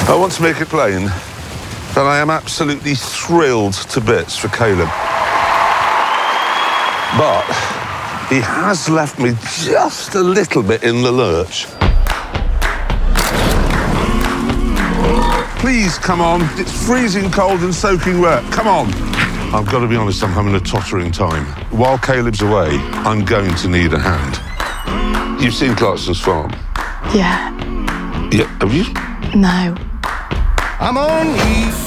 I want to make it plain that I am absolutely thrilled to bits for Caleb. But he has left me just a little bit in the lurch. Please, come on. It's freezing cold and soaking wet. Come on. I've got to be honest, I'm having a tottering time. While Caleb's away, I'm going to need a hand. You've seen Clarkson's farm? Yeah. Yeah, have you? No. I'm on